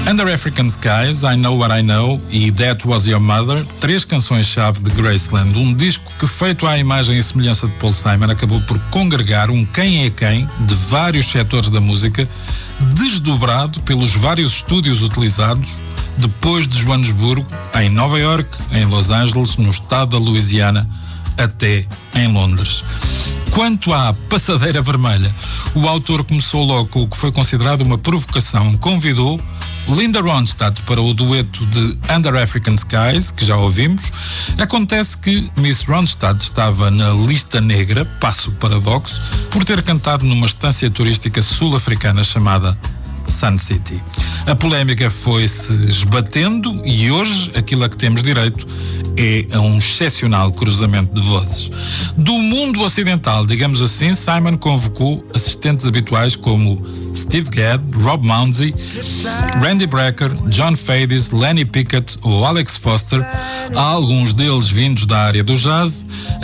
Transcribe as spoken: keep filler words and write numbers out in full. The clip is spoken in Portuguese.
Under African Skies, I Know What I Know e That Was Your Mother, três canções-chave de Graceland, um disco que, feito à imagem e semelhança de Paul Simon, acabou por congregar um quem é quem de vários setores da música, desdobrado pelos vários estúdios utilizados, depois de Joanesburgo, em Nova York, em Los Angeles, no estado da Louisiana, até em Londres. Quanto à Passadeira Vermelha, o autor começou logo com o que foi considerado uma provocação. Convidou Linda Ronstadt para o dueto de Under African Skies, que já ouvimos. Acontece que Miss Ronstadt estava na lista negra, passo o paradoxo, por ter cantado numa estância turística sul-africana chamada Sun City. A polémica foi-se esbatendo e hoje aquilo a que temos direito é a um excepcional cruzamento de vozes. Do mundo ocidental, digamos assim, Simon convocou assistentes habituais como Steve Gadd, Rob Mounsey, Randy Brecker, John Fades, Lenny Pickett ou Alex Foster, alguns deles vindos da área do jazz.